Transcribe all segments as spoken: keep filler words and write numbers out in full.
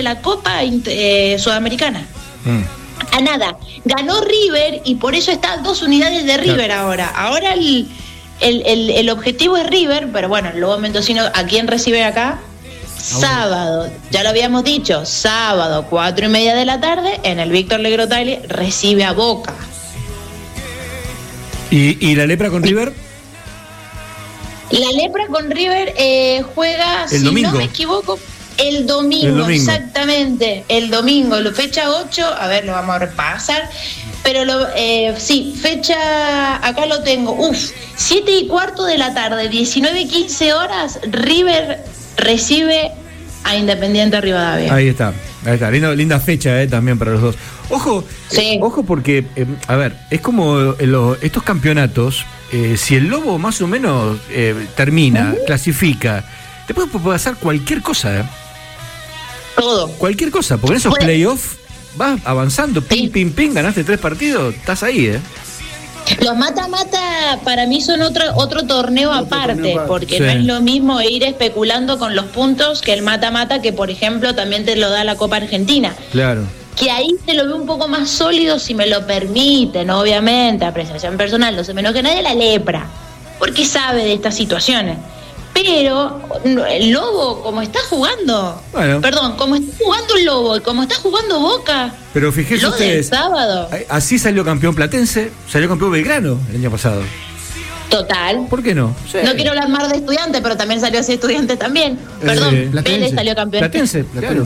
de la Copa eh, Sudamericana. Mm. A nada. Ganó River y por eso está a dos unidades de River claro. ahora. Ahora el, el, el, el objetivo es River, pero bueno, el Lobo Mendocino, ¿a quién recibe acá? Sábado, ya lo habíamos dicho, sábado, cuatro y media de la tarde, en el Víctor Legrotaglie recibe a Boca. ¿Y, y la Lepra con River? La Lepra con River eh, juega, el si domingo. no me equivoco, el domingo, el domingo, exactamente, el domingo, fecha ocho, a ver, lo vamos a repasar, pero lo, eh, sí, fecha, acá lo tengo, uff, siete y cuarto de la tarde, diecinueve y quince horas, River recibe a Independiente Rivadavia. Ahí está, ahí está. Linda, linda fecha eh, también para los dos. Ojo, sí. eh, ojo porque, eh, a ver, es como eh, lo, estos campeonatos, eh, si el Lobo más o menos eh, termina, uh-huh. clasifica, te puede pasar cualquier cosa, ¿eh? Todo. Cualquier cosa, porque en esos pues, playoffs vas avanzando, ping, sí. ping, ping, ganaste tres partidos, estás ahí, ¿eh? Los mata-mata para mí son otro, otro torneo otro aparte, torneo porque sí. no es lo mismo ir especulando con los puntos que el mata-mata, que por ejemplo también te lo da la Copa Argentina. Claro. Que ahí te lo veo un poco más sólido, si me lo permiten, obviamente, apreciación personal, no se me enoje nadie, la Lepra, porque sabe de estas situaciones. Pero el Lobo, como está jugando, bueno. perdón, como está jugando el Lobo y como está jugando Boca, pero fíjense lo ustedes, del sábado. Así salió campeón Platense, salió campeón Belgrano el año pasado. Total. ¿Por qué no? Sí. No quiero hablar más de Estudiantes, pero también salió así Estudiantes también. Perdón, eh, Vélez salió campeón. Platense, claro.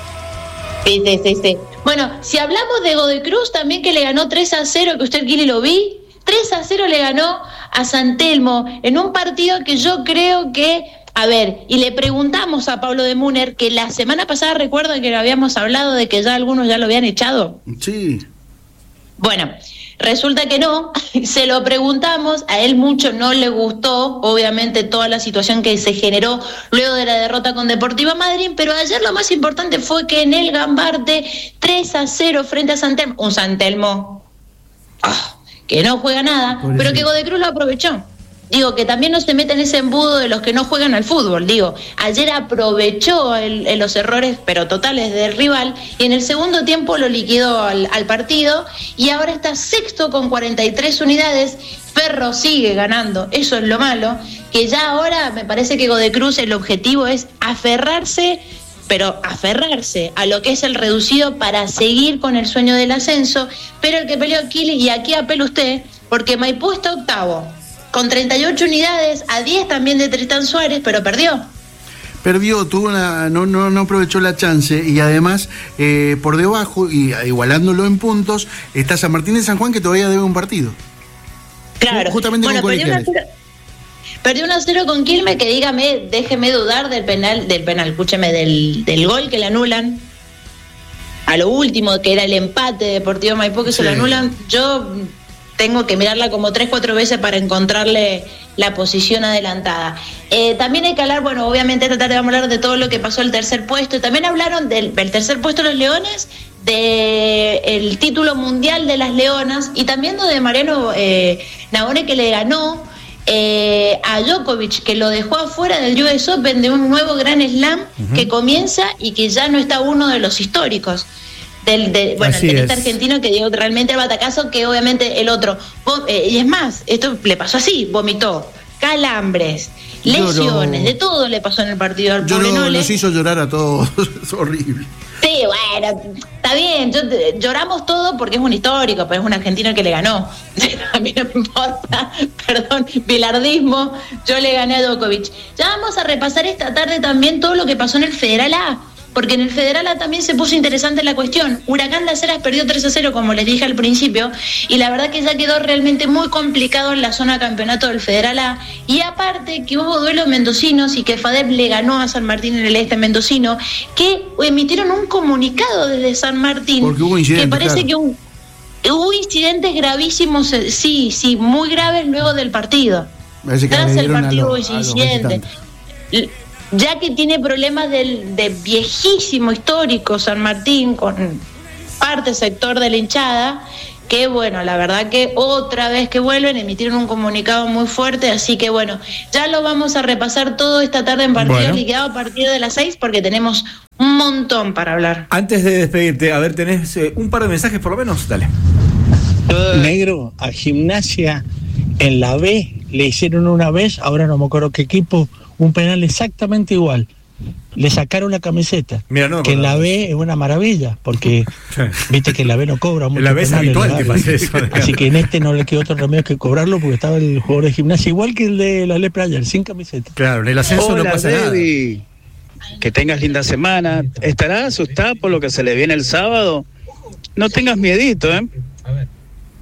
Sí, sí, sí, sí. Bueno, si hablamos de Godoy Cruz también, que le ganó tres a cero, que usted Kili lo vi, tres a cero le ganó a San Telmo en un partido que yo creo que, a ver, y le preguntamos a Pablo de Múner, que la semana pasada recuerdan que habíamos hablado de que ya algunos ya lo habían echado. Sí. Bueno, resulta que no, se lo preguntamos, a él mucho no le gustó, obviamente toda la situación que se generó luego de la derrota con Deportiva Madryn, pero ayer lo más importante fue que en el Gambarte, tres a cero frente a San Telmo, un San Telmo oh, que no juega nada, Por pero eso. que Godoy Cruz lo aprovechó. Digo, que también no se mete en ese embudo de los que no juegan al fútbol. Digo, ayer aprovechó el, el, los errores, pero totales, del rival, y en el segundo tiempo lo liquidó al, al partido, y ahora está sexto con cuarenta y tres unidades. Ferro sigue ganando, eso es lo malo, que ya ahora me parece que Godoy Cruz el objetivo es aferrarse, pero aferrarse a lo que es el reducido para seguir con el sueño del ascenso, pero el que peleó Aquiles, y aquí apela usted, porque Maipú está octavo, con treinta y ocho unidades, a diez también de Tristán Suárez, pero perdió. Perdió, tuvo una, no, no, no aprovechó la chance, y además eh, por debajo, y igualándolo en puntos, está San Martín de San Juan, que todavía debe un partido. Claro, justamente bueno, con perdió Colegiales. Perdió uno a cero con Quilmes, que dígame, déjeme dudar del penal, del penal, escúcheme, del, del gol que le anulan. A lo último, que era el empate de Deportivo Maipú, que sí. se lo anulan. Yo tengo que mirarla como tres, cuatro veces para encontrarle la posición adelantada. Eh, también hay que hablar, bueno, obviamente esta tarde vamos a hablar de todo lo que pasó el tercer puesto. También hablaron del, del tercer puesto de los Leones, del título mundial de las Leonas, y también de Mariano eh, Nabone, que le ganó eh, a Djokovic, que lo dejó afuera del U S Open, de un nuevo Grand Slam uh-huh. que comienza y que ya no está uno de los históricos. Del, de, bueno, Así el tenista es. argentino, que dio realmente el batacazo, que obviamente el otro, eh, y es más, esto le pasó así, vomitó, calambres, lesiones, de todo le pasó en el partido al pobre Nole. Nos hizo llorar a todos, es horrible. Sí, bueno, está bien, yo, lloramos todo porque es un histórico, pero es un argentino que le ganó. A mí no me importa, perdón, bilardismo, yo le gané a Djokovic. Ya vamos a repasar esta tarde también todo lo que pasó en el Federal A, porque en el Federal A también se puso interesante la cuestión. Huracán Las Heras perdió tres a cero, como les dije al principio, y la verdad que ya quedó realmente muy complicado en la zona campeonato del Federal A, y aparte que hubo duelos mendocinos y que FADEP le ganó a San Martín en el este mendocino, que emitieron un comunicado desde San Martín, porque hubo incidentes, que parece claro. que un, hubo incidentes gravísimos, sí, sí, muy graves luego del partido. Tras el partido hubo incidentes. Ya que tiene problemas del, de viejísimo histórico San Martín, con parte sector de la hinchada, que bueno, la verdad que otra vez que vuelven, emitieron un comunicado muy fuerte, así que bueno, ya lo vamos a repasar todo esta tarde en partido bueno. liquidado a partir de las seis, porque tenemos un montón para hablar. Antes de despedirte, a ver, ¿tenés eh, un par de mensajes por lo menos? Dale. Negro, a Gimnasia en la B le hicieron una vez, ahora no me acuerdo qué equipo, un penal exactamente igual. Le sacaron la camiseta. Mira, no, que en la B es una maravilla, porque viste que en la B no cobra mucho. En la B es habitual que pase eso. Así que en este no le quedó otro remedio que cobrarlo, porque estaba el jugador de Gimnasia igual que el de la Lepra ayer, sin camiseta. Claro, en el ascenso Hola, no pasa Debbie. nada. Que tengas linda semana. ¿Estarás asustada por lo que se le viene el sábado? No tengas miedito, ¿eh? A ver.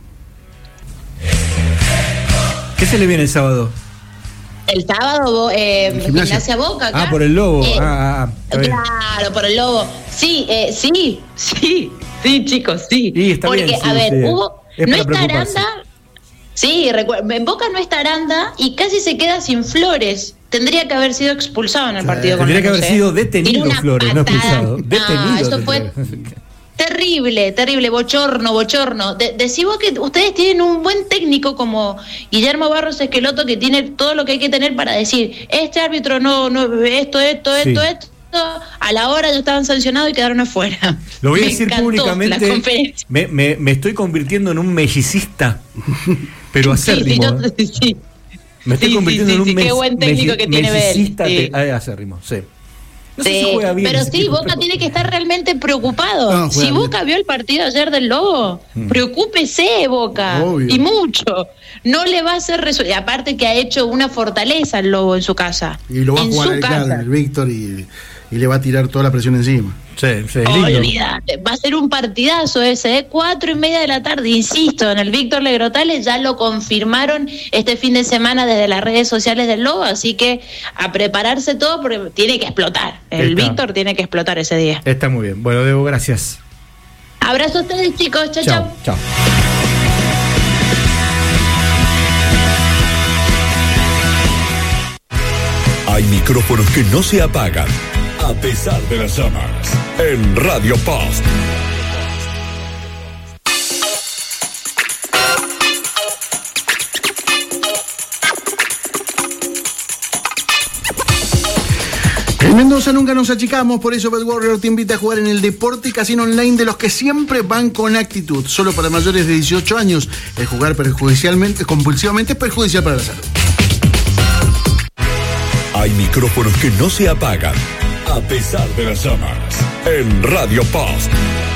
¿Qué se le viene el sábado? El sábado, eh, Gimnasia. Gimnasia Boca. Acá. Ah, por el Lobo. Eh, ah, ah, claro, por el Lobo. Sí, eh, sí, sí, sí, chicos, sí. sí está Porque, bien, sí, a ver, sí. hubo. No está Aranda. Sí, recuerdo, en Boca no está Aranda y casi se queda sin Flores. Tendría que haber sido expulsado en el partido eh, con Tendría que haber ¿eh? sido detenido Flores, patada. No expulsado. Detenido. No, eso fue. Terrible, terrible, bochorno, bochorno. De, decí vos que ustedes tienen un buen técnico como Guillermo Barros Esqueloto, que tiene todo lo que hay que tener para decir, este árbitro no, no esto, esto, sí. esto, esto, a la hora ya estaban sancionados y quedaron afuera. Lo voy a me decir públicamente, me, me, me estoy convirtiendo en un mellicista, pero acérrimo. Sí, sí, sí. Me estoy sí, convirtiendo sí, sí, en un sí, qué buen técnico me, que tiene mellicista sí. te, acérrimo, sí. No sé sí, si juega bien, pero sí, Boca tiene que estar realmente preocupado. No, si Boca bien. Vio el partido ayer del Lobo, hmm. preocúpese Boca, obvio. Y mucho. No le va a hacer resuelto. Aparte que ha hecho una fortaleza el Lobo en su casa. Y lo va a jugar el, claro, el Víctor y, y le va a tirar toda la presión encima. Sí, sí, olvídate, va a ser un partidazo ese, ¿eh? Cuatro y media de la tarde, insisto, en el Víctor Legrotales, ya lo confirmaron este fin de semana desde las redes sociales del Lobo, así que a prepararse todo porque tiene que explotar, el Está. Víctor tiene que explotar ese día. Está muy bien, bueno, Debo, gracias. Abrazo a ustedes, chicos, chao, chao. Chao. Hay micrófonos que no se apagan a pesar de las llamas. En Radio Post. En Mendoza nunca nos achicamos, por eso Bet Warrior te invita a jugar en el deporte casino online de los que siempre van con actitud. Solo para mayores de dieciocho años. El jugar perjudicialmente, compulsivamente es perjudicial para la salud. Hay micrófonos que no se apagan a pesar de las llamas. En Radio Post.